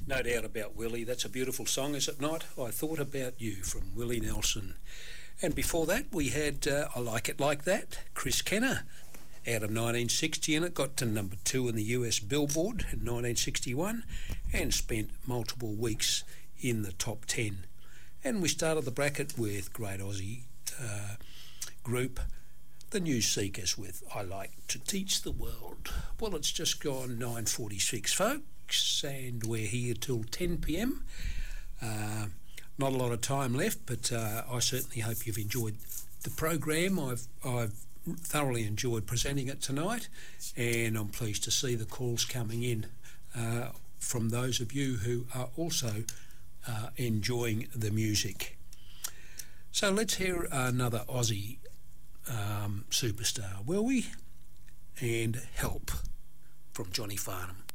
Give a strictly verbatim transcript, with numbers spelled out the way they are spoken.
No doubt about Willie. That's a beautiful song, is it not? I Thought About You from Willie Nelson. And before that, we had uh, I Like It Like That, Chris Kenner, out of nineteen sixty, and it got to number two in the U S Billboard in nineteen sixty-one and spent multiple weeks in the top ten. And we started the bracket with great Aussie uh, group, The New Seekers, with I Like to Teach the World. Well, it's just gone nine forty-six, folks, and we're here till ten p m. Uh, not a lot of time left, but uh, I certainly hope you've enjoyed the program. I've, I've thoroughly enjoyed presenting it tonight, and I'm pleased to see the calls coming in uh, from those of you who are also uh, enjoying the music. So let's hear another Aussie um, superstar, will we? And Help from Johnny Farnham.